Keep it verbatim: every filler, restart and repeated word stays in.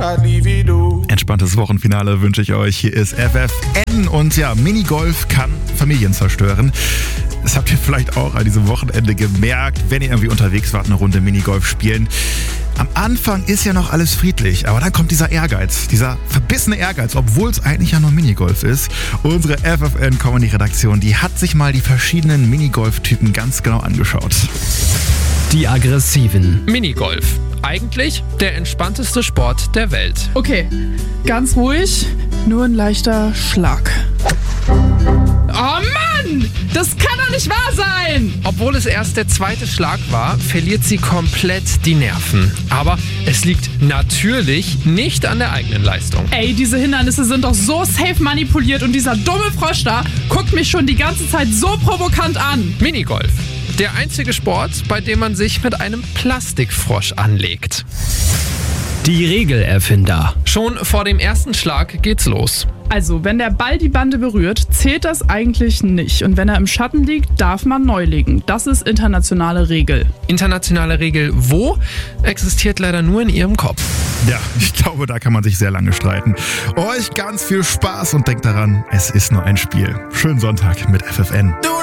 Entspanntes Wochenfinale wünsche ich euch. Hier ist F F N und ja, Minigolf kann Familien zerstören. Das habt ihr vielleicht auch an diesem Wochenende gemerkt, wenn ihr irgendwie unterwegs wart, eine Runde Minigolf spielen. Am Anfang ist ja noch alles friedlich, aber dann kommt dieser Ehrgeiz, dieser verbissene Ehrgeiz, obwohl es eigentlich ja nur Minigolf ist. Unsere F F N-Comedy-Redaktion, die hat sich mal die verschiedenen Minigolf-Typen ganz genau angeschaut. Die Aggressiven. Minigolf. Eigentlich der entspannteste Sport der Welt. Okay, ganz ruhig, nur ein leichter Schlag. Oh Mann, das kann doch nicht wahr sein! Obwohl es erst der zweite Schlag war, verliert sie komplett die Nerven. Aber es liegt natürlich nicht an der eigenen Leistung. Ey, diese Hindernisse sind doch so safe manipuliert und dieser dumme Frosch da guckt mich schon die ganze Zeit so provokant an. Minigolf. Der einzige Sport, bei dem man sich mit einem Plastikfrosch anlegt. Die Regelerfinder. Schon vor dem ersten Schlag geht's los. Also, wenn der Ball die Bande berührt, zählt das eigentlich nicht. Und wenn er im Schatten liegt, darf man neu legen. Das ist internationale Regel. Internationale Regel wo? Existiert leider nur in ihrem Kopf. Ja, ich glaube, da kann man sich sehr lange streiten. Euch ganz viel Spaß und denkt daran, es ist nur ein Spiel. Schönen Sonntag mit F F N.